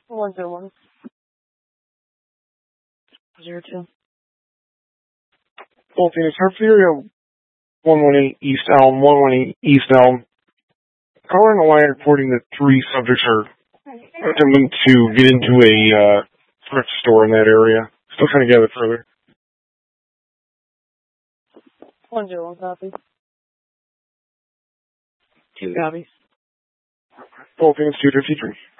101. 02. Well, Phoenix, Hartford area 118 East Elm, 118 East Elm. Caller on the line reporting that 3 subjects are attempting to get into a thrift store in that area. Still trying to gather further. 101 copy. 2 copies. Well, Phoenix 253.